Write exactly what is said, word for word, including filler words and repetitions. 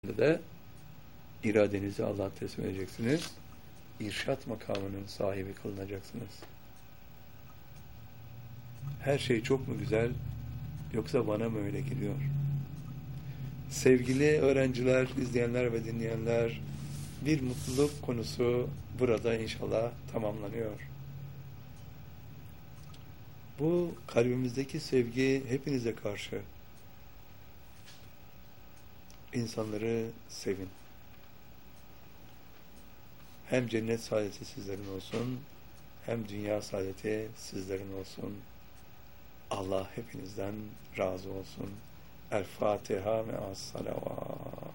de iradenizi Allah'a teslim edeceksiniz. İrşat makamının sahibi kılınacaksınız. Her şey çok mu güzel, yoksa bana mı öyle geliyor? Sevgili öğrenciler, izleyenler ve dinleyenler, bir mutluluk konusu burada inşallah tamamlanıyor. Bu kalbimizdeki sevgi hepinize karşı. İnsanları sevin. Hem cennet saadeti sizlerin olsun, hem dünya saadeti sizlerin olsun. Allah hepinizden razı olsun. El Fatiha ve as-salavat.